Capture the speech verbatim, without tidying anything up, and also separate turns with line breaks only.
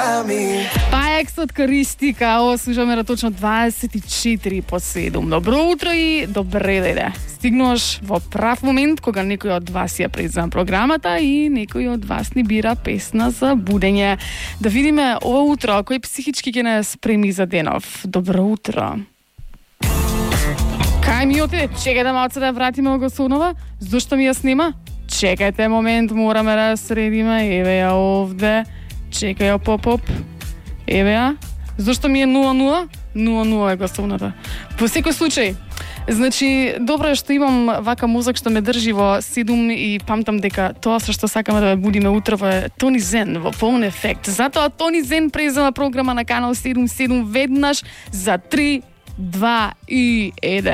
Паекс од Каристика, ово слушаме на точно дваесет и четири по седум. Добро утро и добре дојде. Стигнуваш во прав момент кога некој од вас ја презема програмата и некој од вас ни бира песна за будење. Да видиме ова утро кој психички ќе не спреми за денов. Добро утро. Кај ми оте? Чекај да малце да ја вратиме во гостонова. Зошто ми ја снима? Чекајте момент, мораме да ја средиме. Еве ја овде. Чекај ја поп-оп. Еве ја. Зошто ми е нула нула? нула нула е гласовната. Во секој случај, значи, добро е што имам вака мозок што ме држи во седум и памтам дека тоа со што сакаме да ме будиме утрово е Тони Зен во полн ефект. Затоа Тони Зен презема програма на канал седум седум веднаш за три, два и еден.